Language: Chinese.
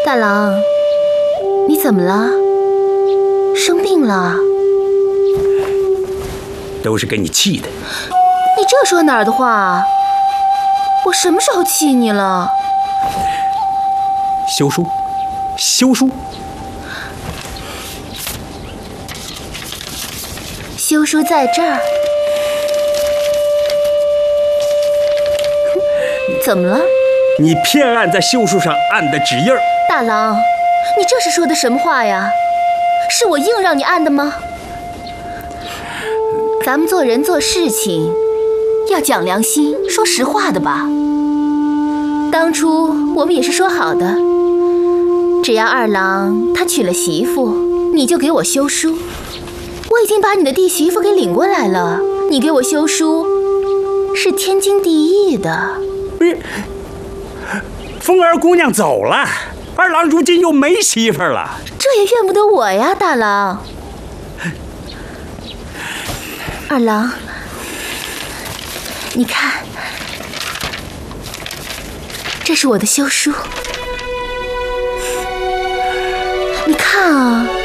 大郎，你怎么了？生病了？ 都是给你气的。 你这说哪儿的话？我什么时候气你了？ 休书，休书。 休书在这儿。怎么了？ 你偏按在休书上按的指印儿。 大郎，你这是说的什么话呀？是我硬让你按的吗？咱们做人做事情要讲良心，说实话的吧。当初我们也是说好的，只要二郎他娶了媳妇，你就给我休书。我已经把你的弟媳妇给领过来了，你给我休书是天经地义的。 凤儿姑娘走了，二郎如今又没媳妇了， 这也怨不得我呀，大郎。二郎，你看，这是我的休书，你看啊。